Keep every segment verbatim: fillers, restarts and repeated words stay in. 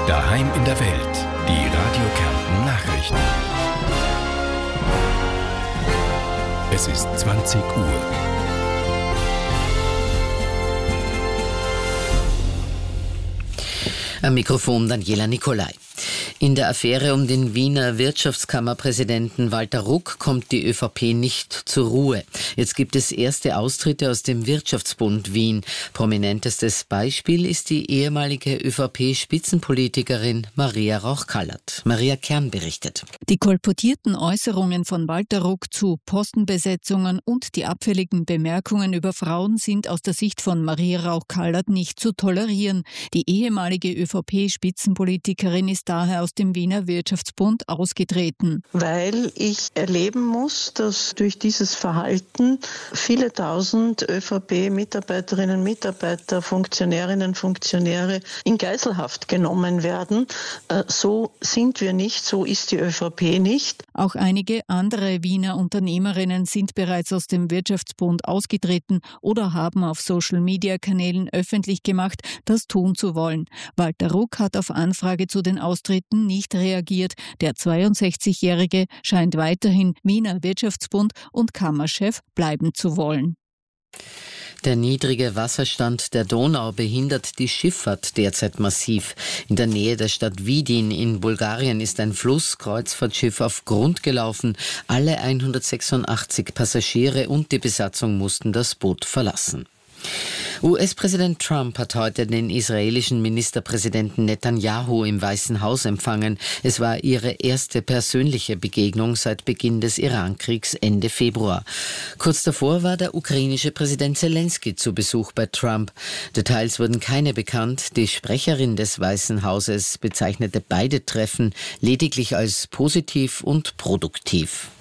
Daheim in der Welt. Die Radio Kärnten Nachrichten. Es ist zwanzig Uhr. Am Mikrofon Daniela Nicolai. In der Affäre um den Wiener Wirtschaftskammerpräsidenten Walter Ruck kommt die ÖVP nicht zur Ruhe. Jetzt gibt es erste Austritte aus dem Wirtschaftsbund Wien. Prominentestes Beispiel ist die ehemalige ÖVP-Spitzenpolitikerin Maria Rauch-Kallert. Maria Kern berichtet. Die kolportierten Äußerungen von Walter Ruck zu Postenbesetzungen und die abfälligen Bemerkungen über Frauen sind aus der Sicht von Maria Rauch-Kallert nicht zu tolerieren. Die ehemalige ÖVP-Spitzenpolitikerin ist daher aus dem Wiener Wirtschaftsbund ausgetreten. Weil ich erleben muss, dass durch dieses Verhalten viele tausend ÖVP-Mitarbeiterinnen und Mitarbeiter, Funktionärinnen und Funktionäre in Geiselhaft genommen werden. So sind wir nicht, so ist die ÖVP nicht. Auch einige andere Wiener Unternehmerinnen sind bereits aus dem Wirtschaftsbund ausgetreten oder haben auf Social-Media-Kanälen öffentlich gemacht, das tun zu wollen. Walter Ruck hat auf Anfrage zu den Austritten nicht reagiert. Der zweiundsechzigjährige scheint weiterhin Wiener Wirtschaftsbund und Kammerchef bleiben zu wollen. Der niedrige Wasserstand der Donau behindert die Schifffahrt derzeit massiv. In der Nähe der Stadt Vidin in Bulgarien ist ein Flusskreuzfahrtschiff auf Grund gelaufen. Alle hundertsechsundachtzig Passagiere und die Besatzung mussten das Boot verlassen. U S-Präsident Trump hat heute den israelischen Ministerpräsidenten Netanyahu im Weißen Haus empfangen. Es war ihre erste persönliche Begegnung seit Beginn des Irankriegs Ende Februar. Kurz davor war der ukrainische Präsident Zelensky zu Besuch bei Trump. Details wurden keine bekannt. Die Sprecherin des Weißen Hauses bezeichnete beide Treffen lediglich als positiv und produktiv.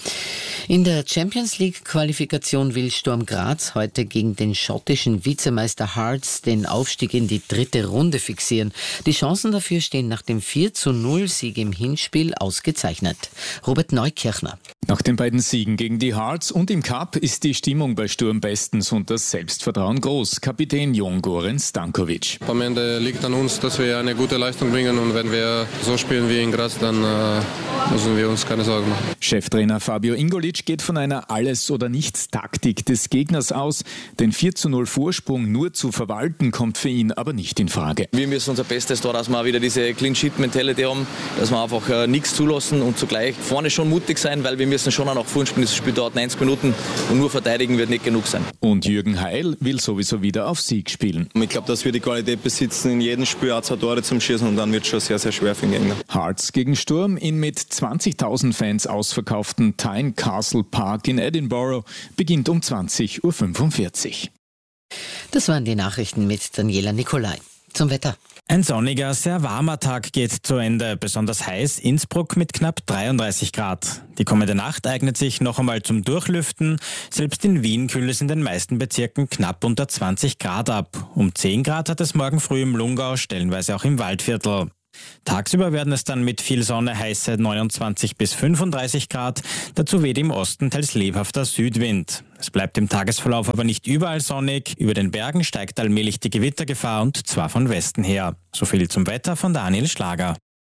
In der Champions-League-Qualifikation will Sturm Graz heute gegen den schottischen Vizemeister Hearts den Aufstieg in die dritte Runde fixieren. Die Chancen dafür stehen nach dem vier zu null Sieg im Hinspiel ausgezeichnet. Robert Neukirchner. Nach den beiden Siegen gegen die Hearts und im Cup ist die Stimmung bei Sturm bestens und das Selbstvertrauen groß. Kapitän Jon Goran Stankovic. Am Ende liegt an uns, dass wir eine gute Leistung bringen und wenn wir so spielen wie in Graz, dann äh, müssen wir uns keine Sorgen machen. Cheftrainer Fabio Ingolic geht von einer Alles-oder-Nichts-Taktik des Gegners aus. Den vier zu null Vorsprung nur zu verwalten, kommt für ihn aber nicht in Frage. Wir müssen unser Bestes tun, dass wir wieder diese Clean-Sheet-Mentality haben, dass wir einfach äh, nichts zulassen und zugleich vorne schon mutig sein, weil wir müssen schon auch nach vorne spielen. Das Spiel dauert neunzig Minuten und nur verteidigen wird nicht genug sein. Und Jürgen Heil will sowieso wieder auf Sieg spielen. Ich glaube, dass wir die Qualität besitzen, in jedem Spiel auch zwei Tore zum Schießen und dann wird es schon sehr, sehr schwer für den Gegner. Hearts gegen Sturm in mit zwanzigtausend Fans ausverkauften Tyne Castle Park in Edinburgh beginnt um zwanzig Uhr fünfundvierzig. Das waren die Nachrichten mit Daniela Nicolai. Zum Wetter. Ein sonniger, sehr warmer Tag geht zu Ende. Besonders heiß Innsbruck mit knapp dreiunddreißig Grad. Die kommende Nacht eignet sich noch einmal zum Durchlüften. Selbst in Wien kühlt es in den meisten Bezirken knapp unter zwanzig Grad ab. Um zehn Grad hat es morgen früh im Lungau, stellenweise auch im Waldviertel. Tagsüber werden es dann mit viel Sonne heiße neunundzwanzig bis fünfunddreißig Grad. Dazu weht im Osten teils lebhafter Südwind. Es bleibt im Tagesverlauf aber nicht überall sonnig. Über den Bergen steigt allmählich die Gewittergefahr und zwar von Westen her. So viel zum Wetter von Daniel Schlager.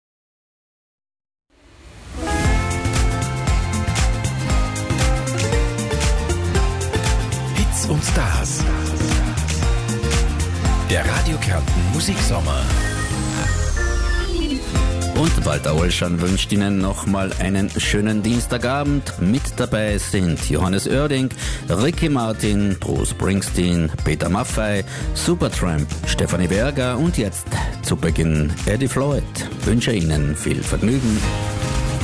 Hits und Stars. Der Radio Kärnten Musiksommer. Und Walter Ollschan wünscht Ihnen nochmal einen schönen Dienstagabend. Mit dabei sind Johannes Oerding, Ricky Martin, Bruce Springsteen, Peter Maffay, Supertramp, Stefanie Berger und jetzt zu Beginn Eddie Floyd. Ich wünsche Ihnen viel Vergnügen.